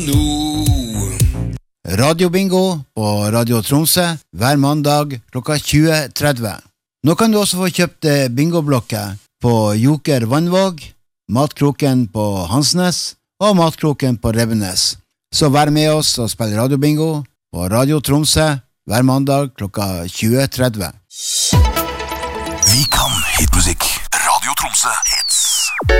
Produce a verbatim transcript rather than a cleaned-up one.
Radio Bingo på Radio Tromsø hver mandag klokka tjue tretti. Nå kan du også få kjøpt bingoblokker på Joker Vannvåg, Matkroken på Hansnes og Matkroken på Rebbenes. Så vær med oss og spill Radio Bingo på Radio Tromsø hver mandag klokka tjue tretti. Vi kan hitmusikk. Radio Tromsø hits.